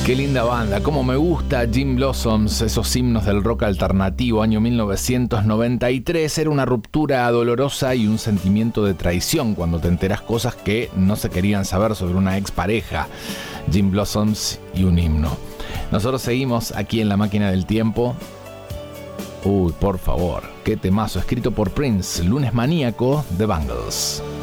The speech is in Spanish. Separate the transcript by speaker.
Speaker 1: Qué linda banda, cómo me gusta Gin Blossoms, esos himnos del rock alternativo, año 1993. Era una ruptura dolorosa y un sentimiento de traición cuando te enteras cosas que no se querían saber sobre una expareja. Gin Blossoms y un himno. Nosotros seguimos aquí en La Máquina del Tiempo. Uy, por favor, qué temazo, escrito por Prince, Lunes Maníaco, The Bangles.